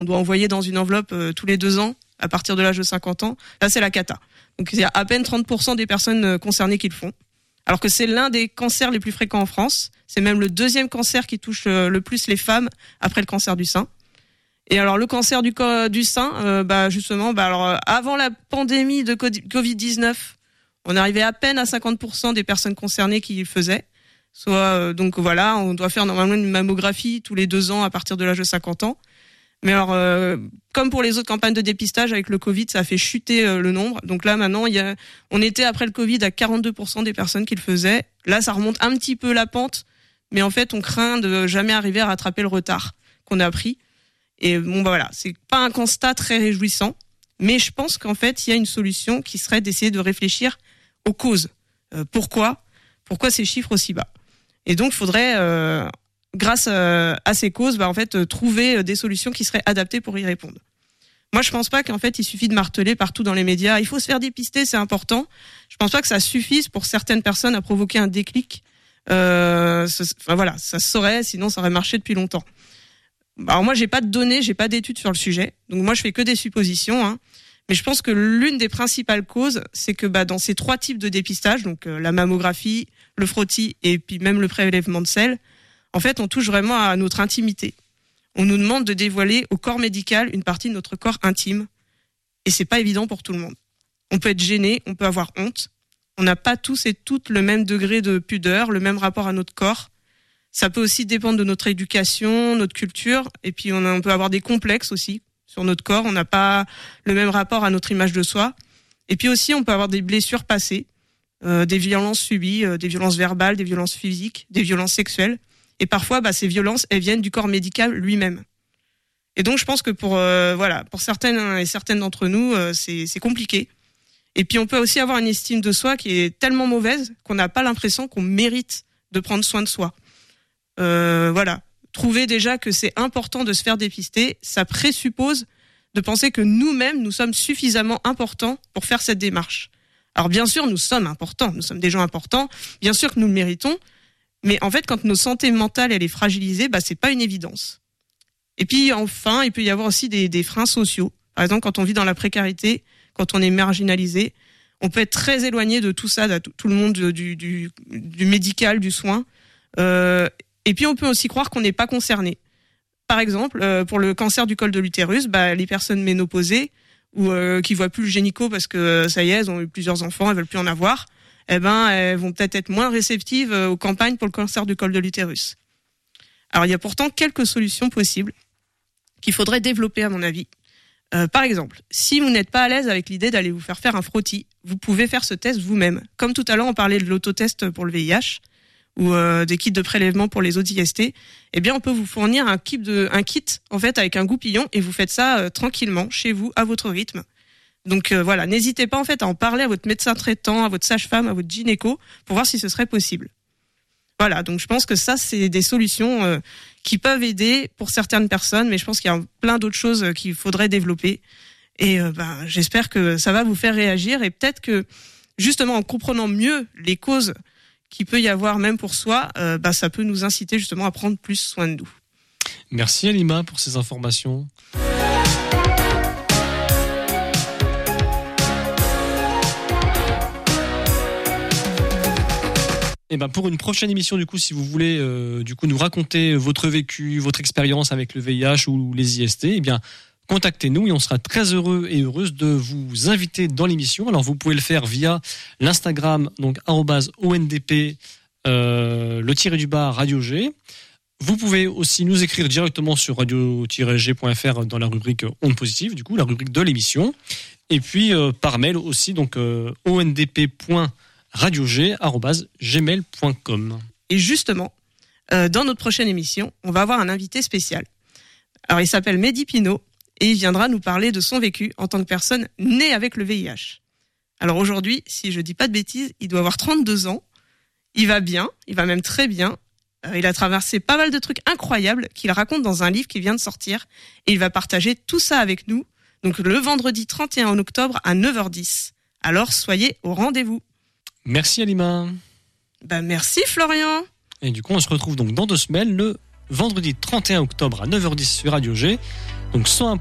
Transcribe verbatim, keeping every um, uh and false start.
on doit envoyer dans une enveloppe euh, tous les deux ans à partir de l'âge de cinquante ans. Là, c'est la cata. Donc, il y a à peine trente pour cent des personnes concernées qui le font. Alors que c'est l'un des cancers les plus fréquents en France. C'est même le deuxième cancer qui touche euh, le plus les femmes après le cancer du sein. Et alors, le cancer du, co- du sein, euh, bah, justement, bah, alors, euh, avant la pandémie de covid dix-neuf, on arrivait à peine à cinquante pour cent des personnes concernées qui le faisaient. Soit, euh, donc voilà, on doit faire normalement une mammographie tous les deux ans à partir de l'âge de cinquante ans. Mais alors, euh, comme pour les autres campagnes de dépistage avec le Covid, ça a fait chuter euh, le nombre. Donc là, maintenant, il y a, on était après le Covid à quarante-deux pour cent des personnes qui le faisaient. Là, ça remonte un petit peu la pente, mais en fait, on craint de jamais arriver à rattraper le retard qu'on a pris. Et bon, bah voilà, c'est pas un constat très réjouissant, mais je pense qu'en fait, il y a une solution qui serait d'essayer de réfléchir aux causes. Euh, pourquoi, pourquoi ces chiffres aussi bas ? Et donc, il faudrait euh, grâce euh, à ces causes, bah, en fait, euh, trouver des solutions qui seraient adaptées pour y répondre. Moi, je pense pas qu'en fait, il suffit de marteler partout dans les médias. Il faut se faire dépister, c'est important. Je pense pas que ça suffise pour certaines personnes à provoquer un déclic. Euh, ce, enfin voilà, ça se saurait, sinon ça aurait marché depuis longtemps. Alors moi, j'ai pas de données, j'ai pas d'études sur le sujet. Donc moi, je fais que des suppositions. Hein. Mais je pense que l'une des principales causes, c'est que bah, dans ces trois types de dépistage, donc euh, la mammographie, le frottis et puis même le prélèvement de sel, en fait, on touche vraiment à notre intimité. On nous demande de dévoiler au corps médical une partie de notre corps intime. Et c'est pas évident pour tout le monde. On peut être gêné, on peut avoir honte. On n'a pas tous et toutes le même degré de pudeur, le même rapport à notre corps. Ça peut aussi dépendre de notre éducation, notre culture. Et puis, on, a, on peut avoir des complexes aussi sur notre corps. On n'a pas le même rapport à notre image de soi. Et puis aussi, on peut avoir des blessures passées, euh, des violences subies, euh, des violences verbales, des violences physiques, des violences sexuelles. Et parfois, bah, ces violences, elles viennent du corps médical lui-même. Et donc, je pense que pour euh, voilà, pour certaines et certaines d'entre nous, euh, c'est, c'est compliqué. Et puis, on peut aussi avoir une estime de soi qui est tellement mauvaise qu'on n'a pas l'impression qu'on mérite de prendre soin de soi. Euh, voilà. Trouver déjà que c'est important de se faire dépister, ça présuppose de penser que nous-mêmes, nous sommes suffisamment importants pour faire cette démarche. Alors, bien sûr, nous sommes importants, nous sommes des gens importants, bien sûr que nous le méritons, mais en fait, quand notre santé mentale, elle est fragilisée, bah, c'est pas une évidence. Et puis, enfin, il peut y avoir aussi des, des freins sociaux. Par exemple, quand on vit dans la précarité, quand on est marginalisé, on peut être très éloigné de tout ça, de tout le monde du, du, du médical, du soin. Euh, et puis, on peut aussi croire qu'on n'est pas concerné. Par exemple, euh, pour le cancer du col de l'utérus, bah, les personnes ménopausées ou euh, qui voient plus le gynéco parce que ça y est, elles ont eu plusieurs enfants, elles veulent plus en avoir. Eh ben, elles vont peut-être être moins réceptives aux campagnes pour le cancer du col de l'utérus. Alors, il y a pourtant quelques solutions possibles qu'il faudrait développer, à mon avis. Euh, par exemple, si vous n'êtes pas à l'aise avec l'idée d'aller vous faire faire un frottis, vous pouvez faire ce test vous-même. Comme tout à l'heure, on parlait de l'autotest pour le V I H ou euh, des kits de prélèvement pour les autres I S T. Eh bien, on peut vous fournir un kit, de, un kit en fait, avec un goupillon et vous faites ça euh, tranquillement, chez vous, à votre rythme. Donc euh, voilà, n'hésitez pas en fait à en parler à votre médecin traitant, à votre sage-femme, à votre gynéco, pour voir si ce serait possible. Voilà, donc je pense que ça, c'est des solutions euh, qui peuvent aider pour certaines personnes, mais je pense qu'il y a plein d'autres choses qu'il faudrait développer. Et euh, ben, j'espère que ça va vous faire réagir et peut-être que justement en comprenant mieux les causes qu'il peut y avoir même pour soi, euh, ben, ça peut nous inciter justement à prendre plus soin de nous. Merci Halima pour ces informations. Et ben pour une prochaine émission, du coup, si vous voulez euh, du coup nous raconter votre vécu, votre expérience avec le V I H ou les I S T, eh bien contactez-nous et on sera très heureux et heureuse de vous inviter dans l'émission. Alors vous pouvez le faire via l'Instagram, donc arobase O N D P euh, le tiré du bas Radio G. Vous pouvez aussi nous écrire directement sur radio tiret g point f r dans la rubrique Ondes Positives, du coup la rubrique de l'émission. Et puis euh, par mail aussi, donc euh, O N D P point radiog arobase gmail point com. Et justement, euh, dans notre prochaine émission, on va avoir un invité spécial. Alors, il s'appelle Mehdi Pinot et il viendra nous parler de son vécu en tant que personne née avec le V I H. Alors aujourd'hui, si je dis pas de bêtises, il doit avoir trente-deux ans. Il va bien, il va même très bien. Euh, il a traversé pas mal de trucs incroyables qu'il raconte dans un livre qui vient de sortir et il va partager tout ça avec nous. Donc le vendredi trente et un octobre à neuf heures dix. Alors soyez au rendez-vous. Merci Halima. Ben merci Florian. Et du coup, on se retrouve donc dans deux semaines, le vendredi trente et un octobre à neuf heures dix sur Radio G, Donc sans